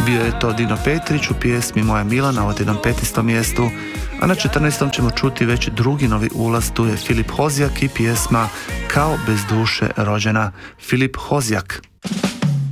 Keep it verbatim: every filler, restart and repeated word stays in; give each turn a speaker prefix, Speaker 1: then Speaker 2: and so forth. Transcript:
Speaker 1: Bio je to Dino Petrić u pjesmi Moja Mila na ovom petnaestom mjestu, a na četrnaestom ćemo čuti već drugi novi ulaz, tu je Filip Hozjak i pjesma Kao bez duše rođena. Filip Hozjak.